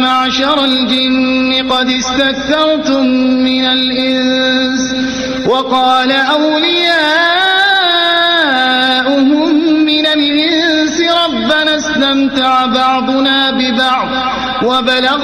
معشر الجن قد استكثرتم من الإنس وقال أولياؤهم من الإنس ربنا استمتع بعضنا ببعض وبلغ